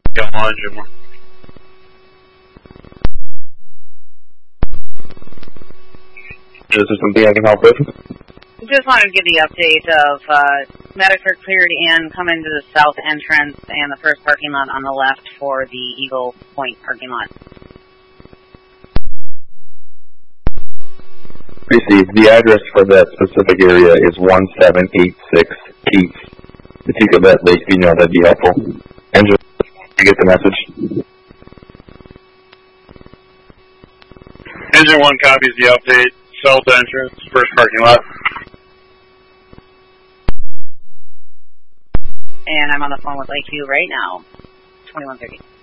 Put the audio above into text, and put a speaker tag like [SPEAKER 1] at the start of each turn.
[SPEAKER 1] Yeah, I'm on Engine 1.
[SPEAKER 2] Is there something I can help with?
[SPEAKER 3] Just wanted to give the update of medics are cleared in, come into the south entrance and the first parking lot on the left for the Eagle Point parking lot.
[SPEAKER 2] Received. The address for that specific area is 1786 Keats. If you could let Lakeview know, that'd be helpful. Angela, you get the message?
[SPEAKER 1] Engine 1 copies the update. South entrance, first parking lot.
[SPEAKER 3] And I'm on the phone with Lakeview right now. 2130.